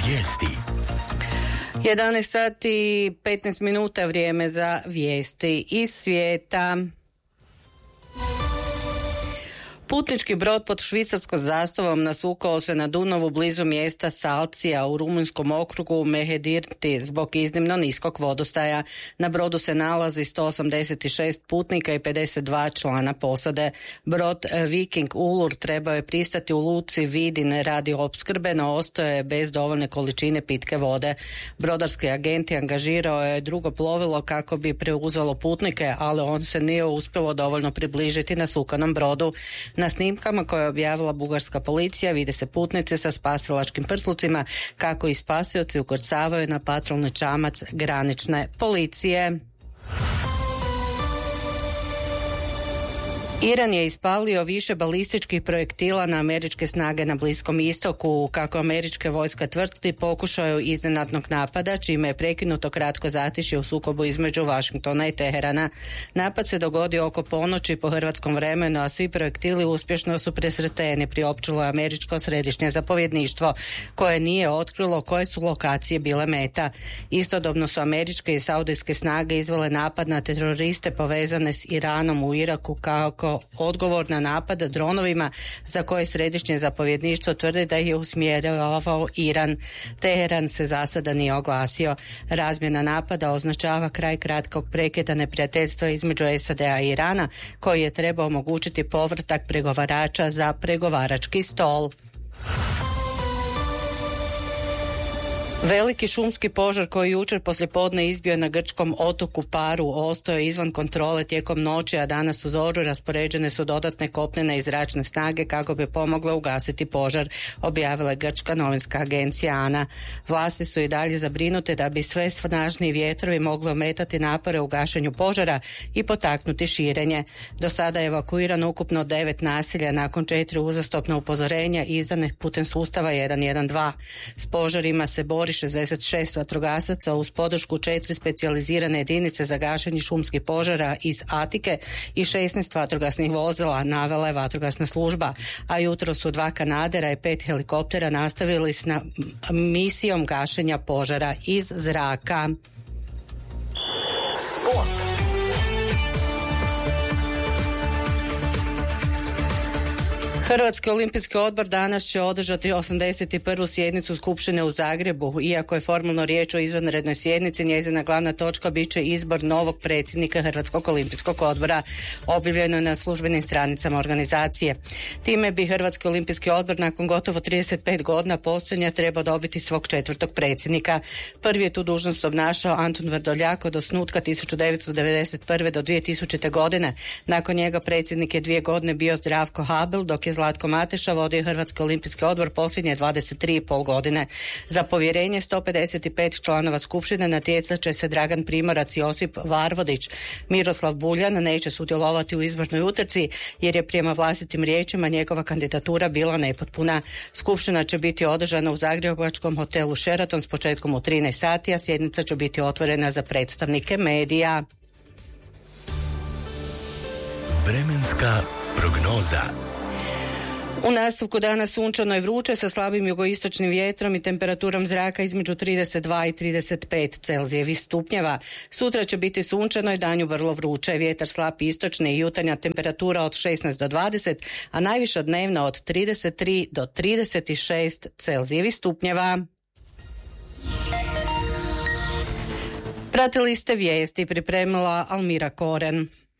Vijesti. 11 sati 15 minuta vrijeme za vijesti iz svijeta. Putnički brod pod švicarskom zastavom nasukao se na Dunavu blizu mjesta Salpcija u rumunjskom okrugu Mehedirti zbog iznimno niskog vodostaja. Na brodu se nalazi 186 putnika i 52 člana posade. Brod Viking Ulur trebao je pristati u luci Vidin radi opskrbe, no ostao je bez dovoljne količine pitke vode. Brodarski agent angažirao je drugo plovilo kako bi preuzelo putnike, ali on se nije uspjelo dovoljno približiti nasukanom brodu. Na snimkama koje je objavila bugarska policija vide se putnici sa spasilačkim prslucima kako i spasioci ukrcavaju na patrolni čamac granične policije. Iran je ispalio više balističkih projektila na američke snage na Bliskom istoku. Kako američke vojska tvrdi, pokušaju iznenadnog napada, čime je prekinuto kratko zatišje u sukobu između Vašingtona i Teherana. Napad se dogodio oko ponoći po hrvatskom vremenu, a svi projektili uspješno su presreteni, priopćilo je američko središnje zapovjedništvo, koje nije otkrilo koje su lokacije bile meta. Istodobno su američke i saudijske snage izvele napad na teroriste povezane s Iranom u Iraku kako odgovor na napad dronovima za koje središnje zapovjedništvo tvrdi da je usmjeravao Iran. Teheran se za sada nije oglasio. Razmjena napada označava kraj kratkog prekida neprijateljstva između SAD-a i Irana, koji je trebao omogućiti povratak pregovarača za pregovarački stol. Veliki šumski požar koji jučer poslijepodne izbio na grčkom otoku Paru ostao je izvan kontrole tijekom noći, a danas u zoru raspoređene su dodatne kopnene i zračne snage kako bi pomogle ugasiti požar, objavila je grčka novinska agencija ANA. Vlasti su i dalje zabrinute da bi sve snažniji vjetrovi mogli ometati napore u gašenju požara i potaknuti širenje. Do sada je evakuirano ukupno 9 naselja nakon 4 uzastopna upozorenja izdanih putem sustava 112. S požarima se bori 66 vatrogasaca uz podršku 4 specijalizirane jedinice za gašenje šumskih požara iz Atike i 16 vatrogasnih vozila, navela je vatrogasna služba, a jutro su 2 kanadera i 5 helikoptera nastavili s misijom gašenja požara iz zraka. Hrvatski olimpijski odbor danas će održati 81. sjednicu skupštine u Zagrebu. Iako je formalno riječ o izvanrednoj sjednici, njezina glavna točka bit će izbor novog predsjednika Hrvatskog olimpijskog odbora. Objavljeno je na službenim stranicama organizacije. Time bi Hrvatski olimpijski odbor nakon gotovo 35 godina postojanja trebao dobiti svog 4. predsjednika. Prvi je tu dužnost obnašao Antun Vrdoljak od osnutka 1991. do 2000. godine. Nakon njega predsjednik je 2 godine bio Zdravko Habel, dok je Zlatko Mateša vodio Hrvatski olimpijski odbor posljednje 23,5 godine. Za povjerenje 155 članova skupštine natjecat će se Dragan Primorac i Josip Varvodić. Miroslav Buljan neće sudjelovati u izbornoj utrci jer je prema vlastitim riječima njegova kandidatura bila nepotpuna. Skupština će biti održana u zagrebačkom hotelu Sheraton s početkom u 13 sati, a sjednica će biti otvorena za predstavnike medija. Vremenska prognoza. U nastavku dana sunčano i vruće sa slabim jugoistočnim vjetrom i temperaturom zraka između 32 i 35 Celzijevih stupnjeva. Sutra će biti sunčano i danju vrlo vruće, vjetar slab istočni i jutarnja temperatura od 16 do 20, a najviša dnevna od 33 do 36 Celzijevih stupnjeva. Pratili ste vijesti, pripremila Almira Koren.